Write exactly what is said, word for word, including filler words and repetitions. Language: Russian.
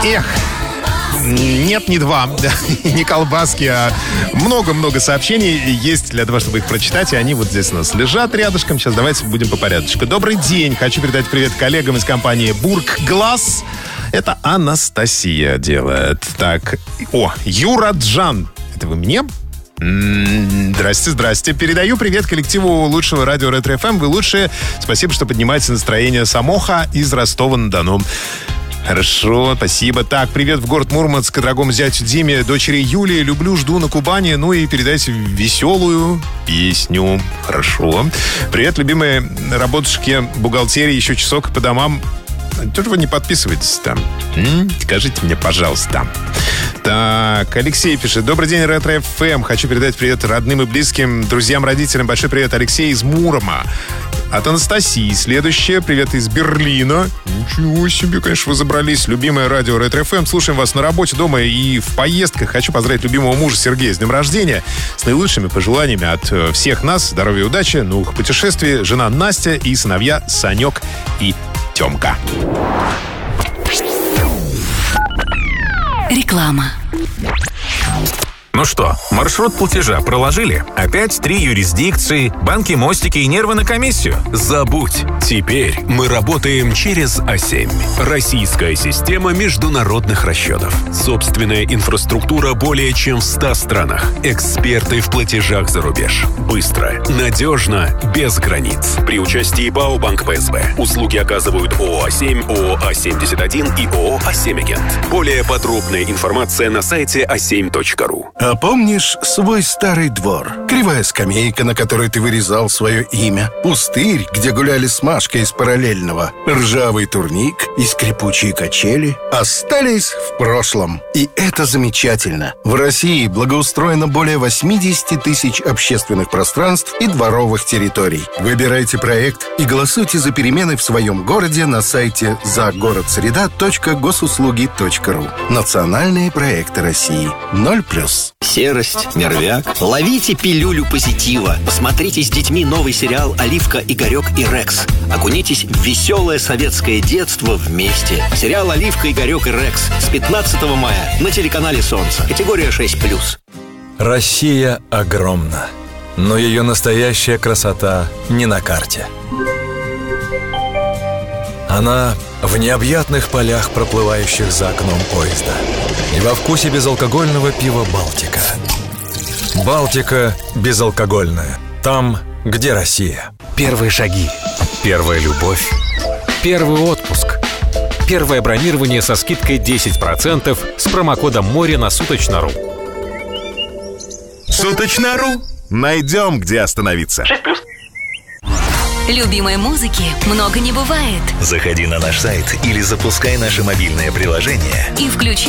Эх, нет, не два, не колбаски, а много-много сообщений есть для того, чтобы их прочитать, и они вот здесь у нас лежат рядышком. Сейчас давайте будем по порядочку. Добрый день, хочу передать привет коллегам из компании «Бургглас». Это Анастасия делает. Так, о, Юра Джан. Это вы мне? М-м, здрасте, здрасте. Передаю привет коллективу лучшего радио Ретро-эф эм. Вы лучшие. Спасибо, что поднимаете настроение. Самоха из Ростова-на-Дону. Хорошо, спасибо. Так, привет в город Мурманск, дорогому зятю Диме, дочери Юлии. Люблю, жду на Кубани. Ну и передайте веселую песню. Хорошо. Привет, любимые работушки бухгалтерии. Еще часок по домам. Чего же вы не подписываетесь там? М? Скажите мне, пожалуйста. Так, Алексей пишет. Добрый день, Ретро-эф эм. Хочу передать привет родным и близким, друзьям, родителям. Большой привет, Алексей из Мурома. От Анастасии. Следующее. Привет из Берлина. Ничего себе, конечно, вы забрались. Любимое радио Ретро-эф эм. Слушаем вас на работе, дома и в поездках. Хочу поздравить любимого мужа Сергея с днем рождения. С наилучшими пожеланиями от всех нас. Здоровья и удачи, новых путешествий. Жена Настя и сыновья Санек и Тёмка. Реклама. Ну что, маршрут платежа проложили? Опять три юрисдикции, банки, мостики и нервы на комиссию? Забудь. Теперь мы работаем через А семь. Российская система международных расчетов. Собственная инфраструктура более чем в ста странах. Эксперты в платежах за рубеж. Быстро, надежно, без границ. При участии БАО «Банк Пэ Эс Бэ». Услуги оказывают ООО «А семь», ООО «А семьдесят один» и ООО «А семь Агент». Более подробная информация на сайте а семь точка ру. А помнишь свой старый двор? Кривая скамейка, на которой ты вырезал свое имя. Пустырь, где гуляли с Машкой из параллельного. Ржавый турник и скрипучие качели остались в прошлом. И это замечательно. В России благоустроено более восемьдесят тысяч общественных пространств и дворовых территорий. Выбирайте проект и голосуйте за перемены в своем городе на сайте загородсреда точка госуслуги точка ру. Национальные проекты России. Ноль плюс. Серость, нервяк. Ловите пилюлю позитива. Посмотрите с детьми новый сериал «Оливка, Игорек и Рекс». Окунитесь в веселое советское детство вместе. Сериал «Оливка, Игорек и Рекс» с пятнадцатого мая на телеканале «Солнце». Категория шесть плюс. Россия огромна, но ее настоящая красота не на карте. Она в необъятных полях, проплывающих за окном поезда, и во вкусе безалкогольного пива «Балтика». «Балтика» безалкогольная. Там, где Россия. Первые шаги. Первая любовь. Первый отпуск. Первое бронирование со скидкой десять процентов с промокодом «Море» на Суточно.ру. Суточно.ру. Найдем, где остановиться. шесть плюс. Любимой музыки много не бывает. Заходи на наш сайт или запускай наше мобильное приложение И включи